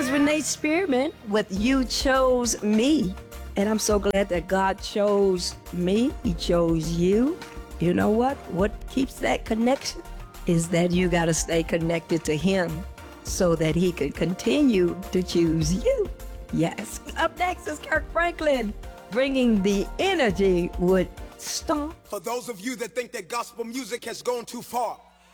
is Renee Spearman with You Chose Me. And I'm so glad that God chose me. He chose you. You know what? What keeps that connection is that you got to stay connected to Him so that He can continue to choose you. Yes. Up next is Kirk Franklin bringing the energy with Stomp. For those of you that think that gospel music has gone too far,